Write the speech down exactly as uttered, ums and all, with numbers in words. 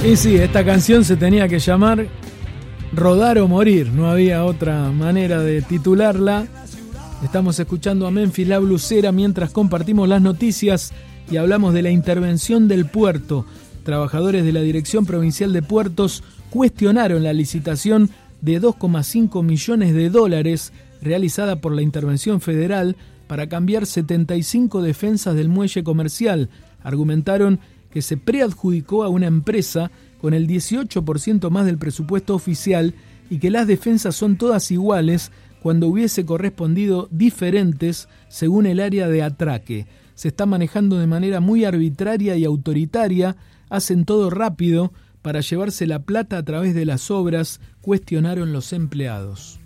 Y sí, esta canción se tenía que llamar Rodar o Morir, no había otra manera de titularla. Estamos escuchando a Memphis La Blusera mientras compartimos las noticias y hablamos de la intervención del puerto. Trabajadores de la Dirección Provincial de Puertos cuestionaron la licitación de dos coma cinco millones de dólares realizada por la intervención federal para cambiar setenta y cinco defensas del muelle comercial. Argumentaron que se preadjudicó a una empresa con el dieciocho por ciento más del presupuesto oficial y que las defensas son todas iguales cuando hubiese correspondido diferentes según el área de atraque. Se está manejando de manera muy arbitraria y autoritaria, hacen todo rápido para llevarse la plata a través de las obras, cuestionaron los empleados.